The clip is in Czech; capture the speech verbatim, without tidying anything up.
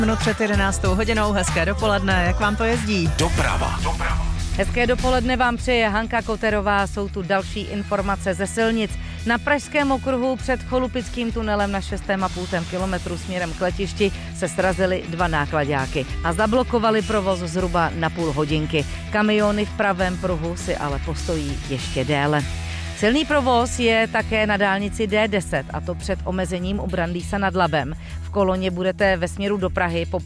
Minut před jedenáctou hodinou, hezké dopoledne, jak vám to jezdí? Doprava. Doprava. Hezké dopoledne vám přeje Hanka Koterová, jsou tu další informace ze silnic. Na pražském okruhu před Cholupickým tunelem na šestém a půl kilometru směrem k letišti se srazily dva náklaďáky a zablokovali provoz zhruba na půl hodinky. Kamiony v pravém pruhu si ale postojí ještě déle. Silný provoz je také na dálnici D deset, a to před omezením u Brandýsa nad Labem. V koloně budete ve směru do Prahy po